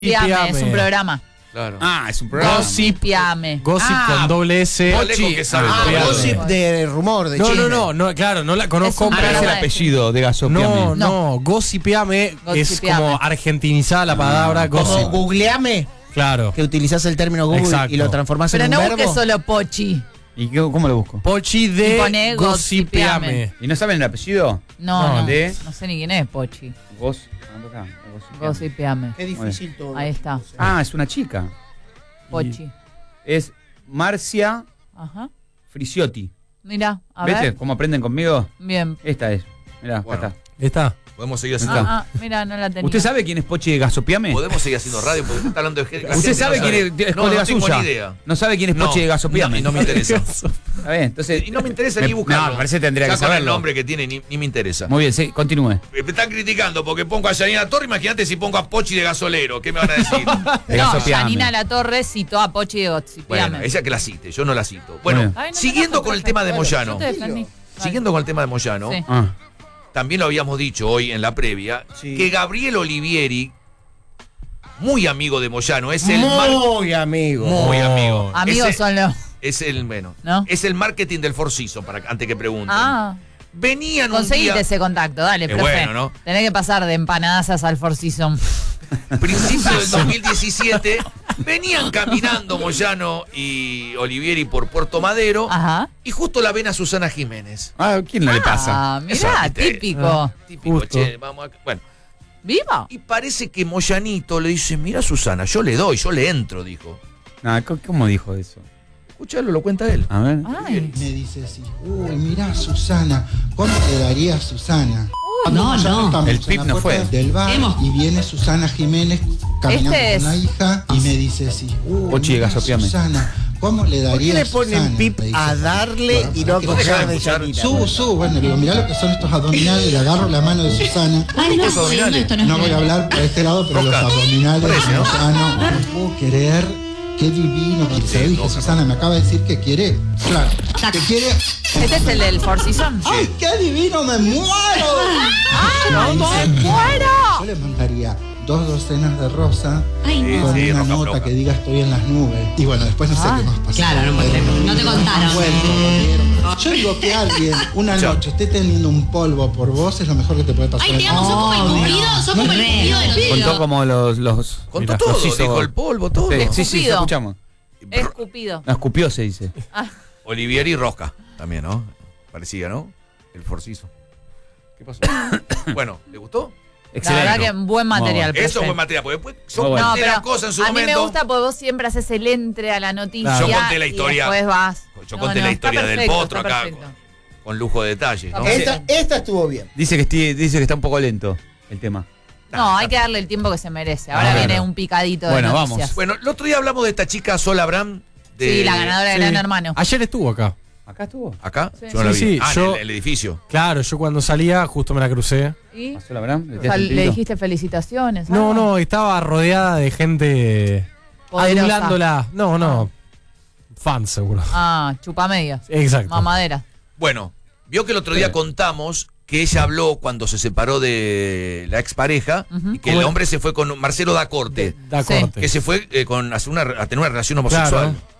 Gossipiame, es un programa. Claro. Ah, es un programa. Gossipiame. Gossip con doble S. Pochi, que sabe. Gossip de rumor, de chisme. No, claro, no la conozco. Es un ¿Cuál es el programa de apellido de Gasopiame? No, Gossipiame es Gossipiame. como argentinizada la palabra Como gossip. googleame, Claro. que utilizás el término Google Exacto. y lo transformás Pero en un no verbo. busques solo Pochi. ¿Y cómo lo busco? Pochi Y de pone Gossipiame. Gossipiame. ¿Y no saben el apellido? No, ¿de? no sé ni quién es Pochi. Gossipiame. Qué difícil todo. Ahí está. Ah, es una chica. Pochi. Es Marcia Ajá. Friciotti. Mira, a ¿Viste ver. cómo aprenden conmigo? Bien. Esta es. Mirá, Bueno. acá está. ¿Está? Podemos seguir haciendo. Mira, no la tenía. ¿Usted sabe quién es Pochi de Gasopiame? Podemos seguir haciendo radio porque está hablando de gente. la ¿Usted gente sabe no quién es No, colega no tengo suya? ni idea. ¿No sabe quién es Pochi de Gasopiame? No me interesa. Está bien, entonces. Y no me interesa ni buscarlo. No, me parece que tendría Ya que con el saberlo. nombre que tiene ni me interesa. Muy bien, sí, continúe. Me están criticando porque pongo a Yanina Torre. Imagínate si pongo a Pochi de gasolero. ¿Qué me van a decir? De No, Gasopiame. Janina Latorre citó a Pochi de Gossipiame. Bueno, ella que la cite, yo no la cito. Bueno, Bueno. Ay, no me siguiendo enojo, con el tema de perfecto. Moyano. Yo te defendí. Siguiendo con el tema de Moyano, Sí. Ah. también lo habíamos dicho hoy en la previa, Sí. que Gabriel Olivieri, muy amigo de Moyano, es el Muy amigo. muy amigo. Amigos Ese- son los. Es el menos. ¿No? Es el marketing del Four Seasons, antes que pregunten. Ah, Venían un conseguiste día, ese contacto, dale, profe. bueno, ¿no? Tenés que pasar de empanadazas al Four Seasons. principio del 2017, venían caminando Moyano y Olivieri por Puerto Madero Ajá. y justo la ven a Susana Jiménez. Ah, ¿quién no le pasa? Ah, Eso, mirá, viste. típico. Típico, Justo. che, vamos a... Bueno, ¿Viva? y parece que Moyanito le dice, mira Susana, yo le doy, yo le entro, dijo. No, ¿cómo dijo eso? Escuchalo, lo cuenta él. A ver. Ay. Me dice así, uy, mirá Susana, ¿cómo te daría Susana? No, Ya no. estamos El en pip la no puerta fue. del bar Hemos- y viene Susana Jiménez caminando Este con la es- hija y me dice así, uy, Pochi de mirá Gasopiame. Susana, ¿cómo le ¿Por daría qué le ponen Susana? pip Me dice. a darle y no a Bueno, coger de escuchar. Shakira? Bueno, le digo, mirá lo que son estos abdominales, le agarro la mano de Susana. Ay, no, Esos sí, no, abdominales. esto no es No voy a real. hablar por este lado, pero los Roca. abdominales de Parece, ¿no? Susana, no puedo creer, qué divino, que te dije, Susana, me acaba de decir que quiere, claro, que quiere, Este es el del Four Seasons. ¡ay, qué divino, me muero! ¡No me muero! Yo le mandaría 2 docenas de rosa Ay, no. con sí, una roca, nota roca. que diga estoy en las nubes. Y bueno, después no sé qué más pasó. Claro, no te contaron. Han vuelto, volvieron. Yo digo que alguien una noche esté teniendo un polvo por vos es lo mejor que te puede pasar. Ay, te amo, sos como el cupido, sos como el cupido de los Contó tíos. como los Contó Mirá, todo, los hizo- dijo el polvo, todo. Sí, sí, Escupido. te escuchamos. Escupido. No, escupió se dice. Olivieri y Rosca, también, ¿no? Parecía, ¿no? El forciso. ¿Qué pasó? Bueno, ¿le gustó? La verdad que buen material. Eso profe. fue material, porque después Muy son bueno. No, eran pero cosas en su a mí momento. me gusta porque vos siempre haces el entre a la noticia. Yo conté la historia. Y después vas. Yo conté la está historia del perfecto, potro está acá, perfecto. con lujo de detalles, ¿no? Esta estuvo bien. Dice que está un poco lento el tema. No, hay que darle el tiempo que se merece. Ahora Claro. viene un picadito de Bueno, noticias. vamos. Bueno, el otro día hablamos de esta chica Sol Abraham. Sí, la ganadora de Gran Sí. Hermano. Ayer estuvo acá. ¿Acá estuvo? ¿Acá? Sí. Yo no la vi. Sí, sí, Ah, yo- en el edificio. Claro, yo cuando salía justo me la crucé. ¿Y? ¿Pasó la Abraham? O sea, le dijiste felicitaciones. No, algo? no, estaba rodeada de gente Poderosa. adulándola. No. Fans seguro. Ah, chupamedias. Exacto. Mamadera. Bueno, vio que el otro día contamos que ella habló cuando se separó de la expareja y que el ¿Cómo? hombre se fue con Marcelo da Corte, Da Sí. corte. que se fue a tener una relación homosexual. Claro.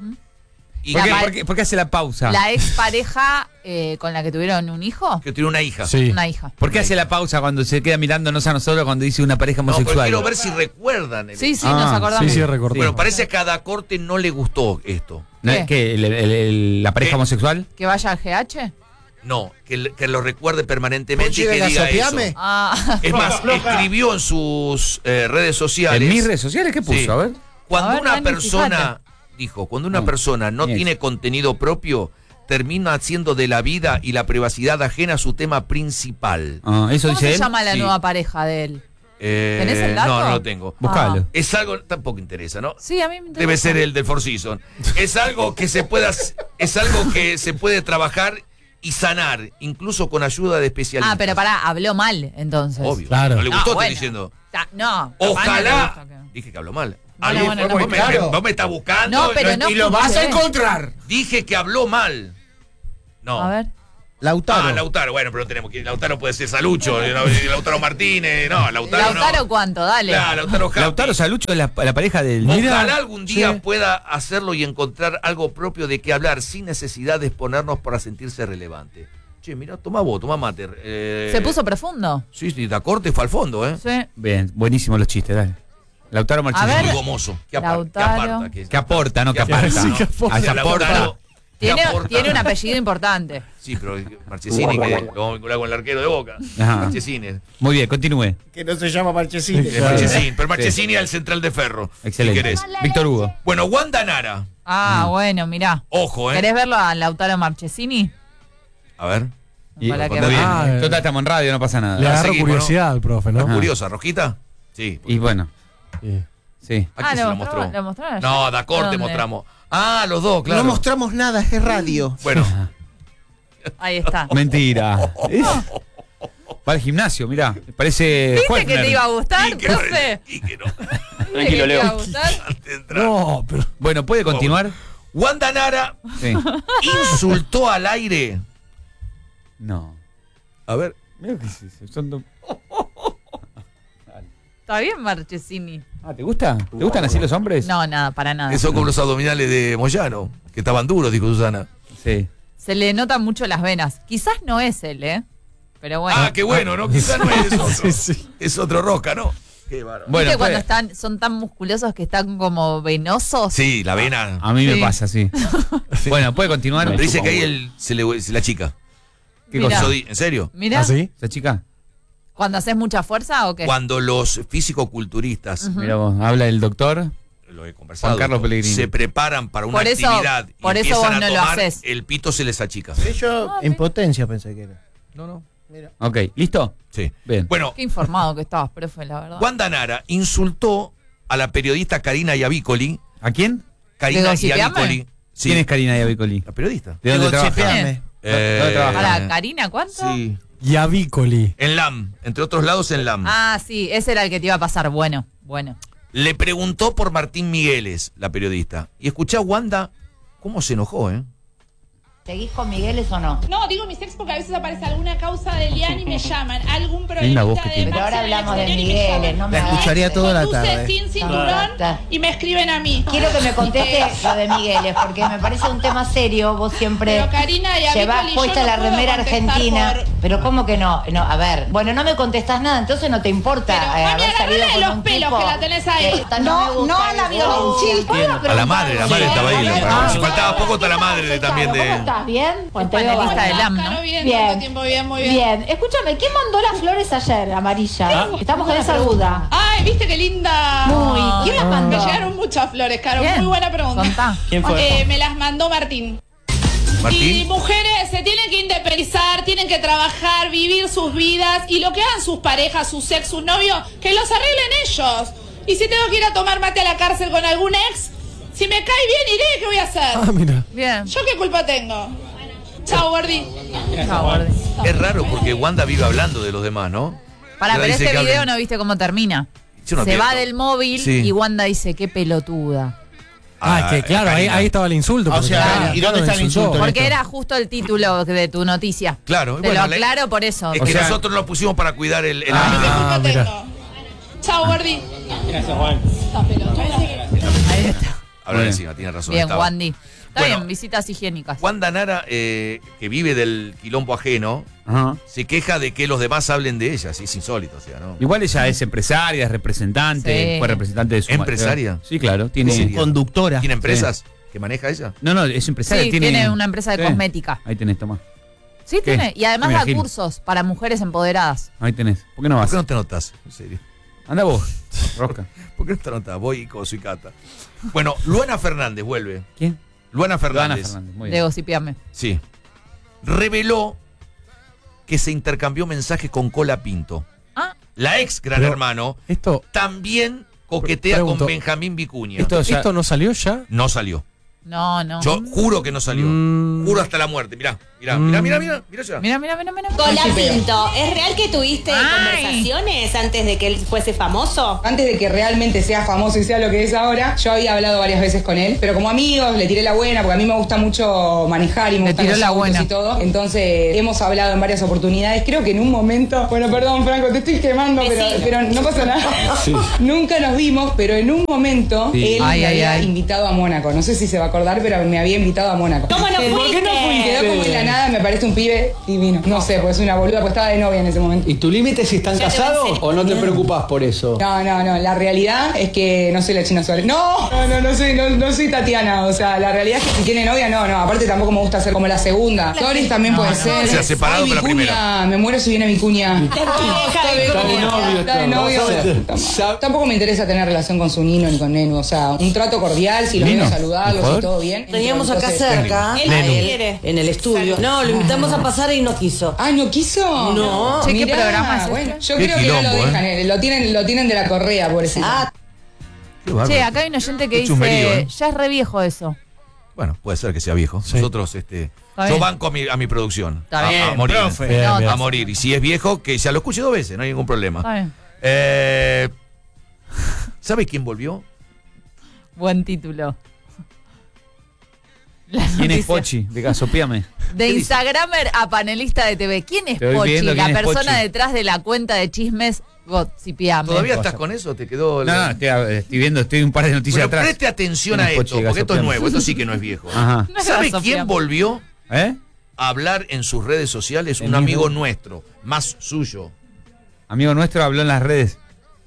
Y ¿Por La qué, pa- por qué- por qué hace la pausa? La expareja con la que tuvieron un hijo. que tiene una hija. Sí. Una hija. ¿Por qué hace la pausa cuando se queda mirándonos a nosotros cuando dice una pareja No, pero homosexual? quiero ver si recuerdan. Sí, sí, Ah, nos acordamos. Sí, recordé. Bueno, parece que a da Corte no le gustó esto. ¿No es ¿Qué? que la pareja ¿Qué? homosexual? Que vaya al GH. No, que lo recuerde permanentemente Pochi y de que diga Gasopiame. eso. Ah, Es más, escribió en sus redes sociales. ¿En mis redes sociales qué puso? Sí. A ver. Cuando A ver, una Dani, persona, dijo, cuando una No, persona no ni eso. tiene contenido propio, termina haciendo de la vida y la privacidad ajena su tema principal. Ah, eso ¿cómo dice se él. llama la Sí. nueva pareja de él? ¿Tenés el dato? No, no lo tengo. Buscalo. Ah. Es algo, tampoco interesa, ¿no? Sí, a mí me interesa. Debe ser el del Four Seasons. Es algo que se pueda, es algo que se puede trabajar y sanar, incluso con ayuda de especialistas. Ah, pero pará, habló mal, entonces. Obvio. Claro. No le gustó, No, estoy bueno. diciendo. No. Ojalá. Dije que habló mal. Bueno, Algo- bueno, no, vos, me, claro. vos me estás buscando. No, pero no Y lo vas a escuché. encontrar. Dije que habló mal. No. A ver. Lautaro. Ah, Lautaro, bueno, pero no tenemos que. Lautaro puede ser Salucho, Lautaro Martínez, no, Lautaro. ¿Lautaro no. cuánto? Dale. Claro, Lautaro Happy. Lautaro Salucho es la pareja del. Ojalá algún día sí. pueda hacerlo y encontrar algo propio de qué hablar sin necesidad de exponernos para sentirse relevante. Che, mira, toma vos, toma mater. Se puso profundo. Sí, da corte, fue al fondo, ¿eh? Sí. Bien, buenísimos los chistes, dale. Lautaro A Marchesini. ver. Muy gomoso. Que Lautaro. aparta. Que aporta, no que Que aporta, aparta. ¿no? Sí, que aporta. O sea, Aporta. Lautaro, que Tiene, aporta. tiene un apellido importante. Sí, pero Marchesini, que lo vamos a vincular con el arquero de Boca. Ajá. Marchesini. Muy bien, continúe. Que no se llama Marchesini. Es Marchesini, pero Marchesini al central de Ferro. Excelente. Si querés. Víctor Hugo. Bueno, Wanda Nara. Bueno, mirá. Ojo, ¿Querés verlo a Lautaro Marchesini? A ver. Para que Muy bien. Ah, Total, estamos en radio, no pasa nada. Le agarró seguimos, curiosidad al profe, ¿no? Ajá. ¿Curiosa, Rojita? Sí. Y bueno, Sí. sí. Aquí se lo mostró. ¿Lo mostraron? No, da corte ¿Dónde? mostramos. Ah, los dos, claro. No mostramos nada, es radio. Bueno, Ahí está. Mentira. Va al gimnasio, mirá. Parece. ¿Viste que te iba a gustar, y que, profe? y que no. ¿Viste que te iba a gustar? Antes de entrar. No, pero. Bueno, ¿puede continuar? Wanda Nara Sí. insultó al aire. No. A ver. Mira que sí, son dos. ¿Está bien, Marchesini? Ah, ¿te gusta? ¿Te gustan así los hombres? No, nada, para nada. Eso como los abdominales de Moyano, que estaban duros, dijo Susana. Sí. Se le notan mucho las venas. Quizás no es él, ¿eh? Pero bueno. Ah, qué bueno, ¿no? Quizás no es otro. Sí, sí. Es otro Rosca, ¿no? Qué bárbaro. Bueno, ¿Viste cuando puede- son tan musculosos que están como venosos? Sí, la vena. A mí me Sí. pasa, sí. Bueno, ¿puede continuar? Pero dice que ahí la chica. ¿Qué Mirá. cosa? ¿En serio? Mirá, ¿Ah, sí? ¿Esa chica? cuando haces mucha fuerza o qué. Cuando los físico-culturistas, Mira vos, habla el doctor. lo he conversado, Juan Carlos Pellegrini. se preparan para una Por eso- actividad y por eso empiezan vos a no lo tomar, haces. el pito se les achica. Yo en potencia pensé que era. No. Ok, ¿listo? Sí. Bien. Bueno, Qué informado que estabas, profe, la verdad. Wanda Nara insultó a la periodista Karina Iavicoli. ¿A quién? Karina gossipeame? Iavicoli. Sí. ¿Quién es Karina Iavicoli? La periodista. ¿De dónde Digo, trabaja? chepeame. ¿Dónde trabaja? Para Karina, ¿cuánto? Sí. Yavícoli. En LAM, entre otros lados en LAM. Ah, sí, ese era el que te iba a pasar. Bueno. Le preguntó por Martín Migueles, la periodista. Y escuchá a Wanda cómo se enojó, ¿eh? ¿Seguís con Migueles o no? No, digo mis ex porque a veces aparece alguna causa de Lian y me llaman. Algún Linda voz periodista que de tiene. Pero ahora Maxi hablamos de Exterior y me Migueles, llaman. no me La hagas escucharía eso. toda la Conduce tarde. sin cinturón y me escriben a mí. Quiero que me contestes lo de Migueles, porque me parece un tema serio. Vos siempre Pero Karina y llevás Avicoli, puesta yo no la puedo remera contestar argentina. por- Pero ¿cómo que no? No, a ver. Bueno, no me contestás nada, entonces no te importa Pero, mami, haber salido agarrale con los un pelos tipo que la tenés ahí. que no a la violencia. A la madre estaba ahí. Si faltaba poco, está la madre también ¿Cómo de... estás? ¿Bien? Bueno, te veo panelista bárbaro. del AM, ¿no? Claro, bien, Bien. tanto tiempo, bien, muy bien. Bien, escúchame, ¿quién mandó las flores ayer, amarilla? Estamos con esa duda. Ay, viste qué linda. Muy. ¿Quién las mandó? Me llegaron muchas flores, Caro. Bien. Muy buena pregunta. Contá. ¿Quién fue? Me las mandó Martín. Y Martín. mujeres se tienen que independizar, tienen que trabajar, vivir sus vidas y lo que hagan sus parejas, sus ex, sus novios, que los arreglen ellos. Y si tengo que ir a tomar mate a la cárcel con algún ex, si me cae bien iré, ¿qué voy a hacer? Ah, mira. Bien. ¿Yo qué culpa tengo? Chao, Gordi. Chao, Gordi. Es raro porque Wanda vive hablando de los demás, ¿no? Pará, Ella pero dice este que video hablen- no viste cómo termina. Yo no Se entiendo. va del móvil Sí. y Wanda dice, qué pelotuda. Que claro, Karina. ahí estaba el insulto. O porque sea, claro, ¿y dónde está el insultó. insulto? Porque era justo el título de tu noticia. Claro, Te bueno, lo la- aclaro por eso. Es O que sea- nosotros lo pusimos para cuidar el ¿Qué ámbito. culpa mira. tengo? Chao, Gordi. Gracias, Juan. Ahí está. Habla Bien. encima, tiene razón. Bien, estaba. Wandy. Está Bueno. bien, visitas higiénicas. Wanda Nara, que vive del quilombo ajeno, Ajá. se queja de que los demás hablen de ella. Sí, es insólito, o sea, ¿no? Igual ella es empresaria, es representante, Sí. fue representante de su ¿Empresaria? Sí, claro. Tiene, ¿Cómo sería? Conductora. ¿Tiene empresas que maneja ella? No, es empresaria. Sí, tiene una empresa de Sí. cosmética. Ahí tenés, Tomás. Sí, tiene. Y además Me da imagino. cursos para mujeres empoderadas. Ahí tenés. ¿Por qué no ¿Por vas? qué no te notas? En serio. Anda vos, Rosca. ¿Por qué no te notas? Voy y Coso y Cata. Bueno, Luana Fernández vuelve. ¿Quién? Luana Luana Fernández. Fernández. Muy De bien. Gossipiame. Sí. Reveló que se intercambió mensajes con Cola Pinto. Ah. La ex Gran Pero- Hermano Esto, también coquetea Pregunto. con Benjamín Vicuña. Esto ¿Esto no salió ya? No salió. No. Yo juro que no salió. Mm. Juro hasta la muerte, mirá. Mirá ya. Mira. Hola, Pinto. ¿Es real que tuviste conversaciones antes de que él fuese famoso? Antes de que realmente sea famoso y sea lo que es ahora, yo había hablado varias veces con él, pero como amigos le tiré la buena, porque a mí me gusta mucho manejar y me gustan los autos y todo. Entonces hemos hablado en varias oportunidades. Creo que en un momento, bueno, perdón, Franco, te estoy quemando, pero no pasa nada. Sí. Nunca nos vimos, pero en un momento él me había invitado a Mónaco. No sé si se va a acordar, pero me había invitado a Mónaco. ¿Cómo no fuiste? ¿Por qué no fuiste? Quedó como en la nada, me parece un pibe divino. No sé, pues es una boluda, pues estaba de novia en ese momento. ¿Y tu límite si están casados o no te preocupas por eso? No, la realidad es que no soy la China Suárez. No soy Tatiana. O sea, la realidad es que si tiene novia, no. Aparte tampoco me gusta ser como la segunda. Doris también puede ser. Se ha separado con la primera. Me muero si viene mi cuña. Está de novio. Tampoco me interesa tener relación con su nino ni con Nenu. O sea, un trato cordial, si los veo saludarlos y todo bien. Teníamos acá cerca, en el estudio. No, lo invitamos a pasar y no quiso. Ah, ¿no quiso? No. Che, ¿qué programa es? Bueno, yo creo que no lo dejan. Lo tienen de la correa, pobrecito. Che, acá hay un oyente que dice, ya es re viejo eso. Bueno, puede ser que sea viejo. Sí. Nosotros, yo banco a mi producción. Está bien, a morir. profe. Bien. A morir. Y si es viejo, que ya lo escuche 2 veces, no hay ningún problema. Está bien. ¿Sabe quién volvió? Buen título. ¿Quién es Pochi? De Casopiame. De Instagramer a panelista de TV. ¿Quién es Estoy Pochi? viendo La quién es persona Pochi. detrás de la cuenta de chismes Gossipiame. ¿Todavía estás con eso? ¿Te quedó? No, estoy viendo, estoy un par de noticias Bueno, atrás. preste atención ¿Quién a es esto, Pochi porque esto es Gasopiame? nuevo, esto sí que no es viejo. Ajá. No es ¿Sabe Gasopiame. quién volvió ¿Eh? a hablar en sus redes sociales? El Un amigo mismo. nuestro, más suyo. Amigo nuestro habló en las redes.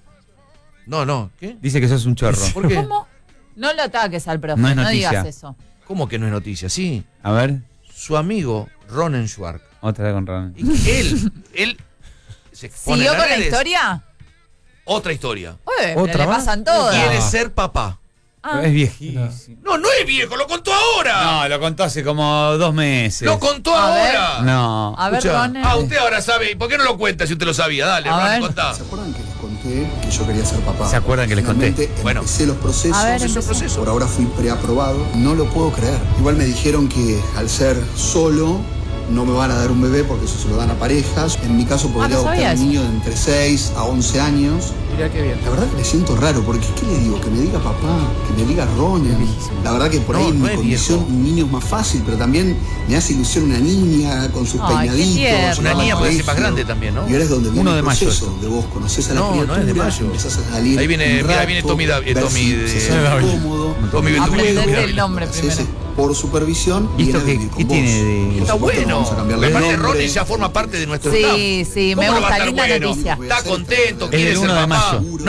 No, ¿qué? Dice que sos un chorro. ¿Por qué? ¿Cómo? No lo ataques al profe, No es no noticia. digas eso. ¿Cómo que no es noticia? Sí, A ver, su amigo Ronen Schwark. otra vez con Ron. Y él se expone ¿Siguió en las con la redes. historia? Otra historia. Uy, ¿Otra le más? pasan todas. Quiere ser papá. Ah. Es viejísimo. No es viejo, lo contó ahora. No, lo contó hace como 2 meses. Lo contó A ver. ahora. No. A ver, Escuchá. Ronen. Usted ahora sabe. ¿Y por qué no lo cuenta si usted lo sabía? Dale, A Ronen, ver. contá. ¿Se acuerdan que les conté que yo quería ser papá? ¿Se acuerdan que les conté? Finalmente Bueno. empecé los procesos. A ver, Es un empezó. proceso. Por ahora fui preaprobado. No lo puedo creer. Igual me dijeron que al ser solo no me van a dar un bebé porque eso se lo dan a parejas. En mi caso podría no sabía adoptar un eso. niño de entre 6 a 11 años. Mirá qué bien. La verdad que me siento raro, porque ¿qué le digo? Que me diga papá, que me diga Ronen. La verdad que por ahí en no mi es condición viejo. un niño es más fácil, pero también me hace ilusión una niña con sus Ay, qué peinaditos. tierno. Una va al niña puede ser más colegio. grande también, ¿no? Y ahora es donde viene 1 de el mayo proceso, esto. donde vos conoces a la No, no es de criatura, mayo. empezás a salir Ahí viene- un mira, ahí viene rato, Tommy ver Tommy si de- se siente cómodo. Tommy Ventura. Aprendete el nombre Haces primero. por supervisión ¿Y viene esto a qué- vivir con qué vos. tiene de- Por Está supuesto, bueno. vamos a cambiarle el Aparte, nombre. Ronen ya forma parte de nuestro Sí, staff. sí, ¿Cómo me no va a gusta, estar linda bueno? noticia. Está contento, El quiere del ser 1 de papá. mayo.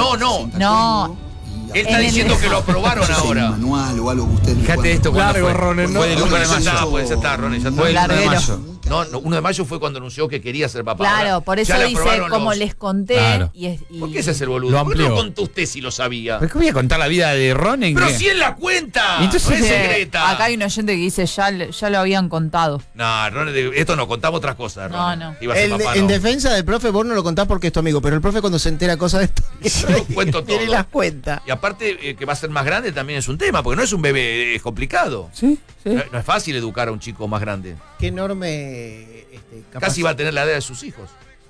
No. Él está En el- diciendo que lo aprobaron No sé si hay un ahora. manual o algo que ustedes me Fíjate puedan esto cuando Largo, fue. Ronen, ¿no? Fue el 1 de Ya está, mayo. pues ya está, Ronen, ya está. Fue el 1 de Larguero. mayo. No, 1 de mayo fue cuando anunció que quería ser papá. Claro, Ahora, por eso ya le dice, aprobaron como los- les conté. Claro. ¿Por qué se hace el boludo? Lo ¿Por qué no lo amplió. contó usted si lo sabía? ¿Por qué voy a contar la vida de Ronen? Pero que- si él la cuenta. Y entonces, no es Dice, secreta. acá hay un oyente que dice, ya lo habían contado. No, Ronen, esto no, contamos otras cosas. No, Ronen. no. Iba a ser papá, En no. defensa del profe, vos no lo contás porque es tu amigo, pero el profe cuando se entera cosas de esto, Yo cuento viene y todo. las cuenta. Y aparte, que va a ser más grande también es un tema, porque no es un bebé, es complicado. Sí, sí. No es fácil educar a un chico más grande. Qué enorme Casi va a tener la edad de sus hijos.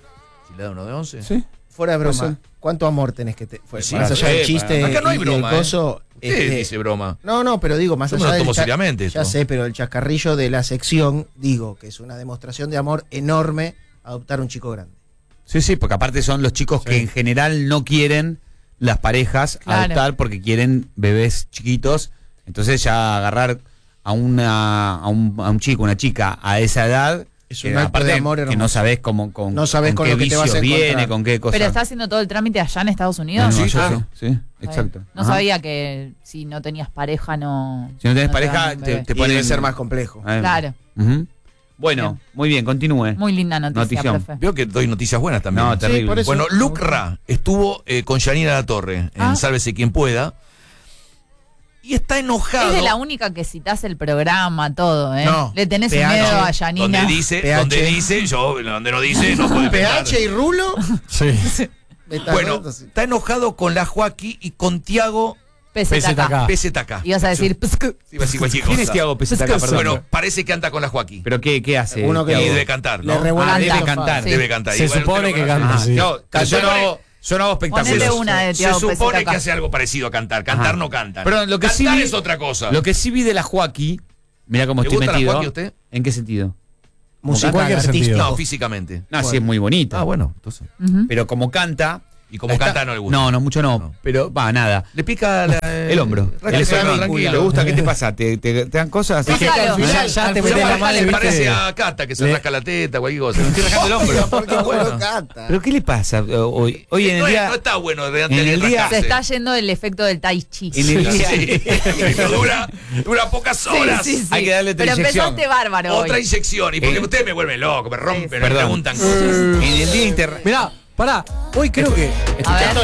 Si le da uno de 11. Sí. Fuera de broma, Puede ser. ¿cuánto amor tenés que te Sí, más allá del chiste acá no hay y broma, del coso? Usted dice broma. No, pero digo, más Yo me allá lo del tomo seriamente ya esto. sé, pero el chascarrillo de la sección, digo, que es una demostración de amor enorme adoptar un chico grande. Sí, sí, porque aparte son los chicos que en general no quieren las parejas Claro. adoptar porque quieren bebés chiquitos. Entonces ya agarrar a un chico, una chica a esa edad, Es que un acto aparte de amor que hermoso. no sabés cómo con, No sabés con qué lo que te vas a vicios viene, encontrar. con qué cosas. Pero está haciendo todo el trámite allá en Estados Unidos. Sí, claro. sí, exacto. No Ajá. sabía que si no tenías pareja no... Si no tenés te pareja, daban un bebé. te Y ponen debe ser más complejo. Claro. Ujú. Bueno, Bien. muy bien, continúe. Muy linda noticia, Notición. profe. Veo que doy noticias buenas también. No, terrible. por eso. Bueno, Lucra estuvo con Yanina Latorre en Ah. Sálvese quien pueda. Y está enojado. Es de la única que citás el programa, todo, ¿eh? No, Le tenés PH, miedo a Yanina. Donde dice, PH. donde no dice, no puede PH inventar. y Rulo. Sí. Está Bueno, roto, sí. está enojado con la Joaquí y con Tiago PZK. PZK. Ibas a decir PZK. Iba a decir cualquier ¿Quién es cosa. Tiago PZK? Perdón. Bueno, parece que anda con la Joaquín. ¿Pero qué hace? Uno que Y Tiago? debe cantar, Le ¿no? revuelve Debe el cantar. sofá. Debe cantar. Se Y bueno, supone te lo que conozco. canta, sí. Yo no hago espectáculos. Ponele una de Se Tiago supone PZK. que hace algo parecido a cantar. Cantar no cantan. Pero lo que cantar sí vi- es otra cosa. Lo que sí vi de la Joaquí, mira cómo ¿Le estoy gusta la metido. Joaquí a usted? ¿En qué sentido? Musical, cualquier artístico. sentido. No, físicamente. No, sí es muy bonita. Ah, bueno, entonces. Pero como canta. Y como canta no le gusta. No, mucho no. No. Pero va, nada. Le pica El hombro. El esternón. tranquilo. ¿Le gusta? ¿Qué te pasa? ¿Te dan cosas? Es que al final- Ya te al metés final la mano y Le viste. parece a Cata que se rasca la teta, cualquier cosa. Estoy rajando el hombro. Porque Bueno. no canta. ¿Pero qué le pasa hoy? Hoy en no, el día. no está bueno de en el día- Se está yendo el efecto del tai chi. En el día. Sí, pero dura pocas horas. Sí, sí, sí. Hay que darle otra Pero inyección. empezaste bárbaro hoy. Otra inyección. Y porque ustedes me vuelven loco, me rompen, me Perdón. preguntan cosas. En el día Mirá, pará, hoy creo que. A ver.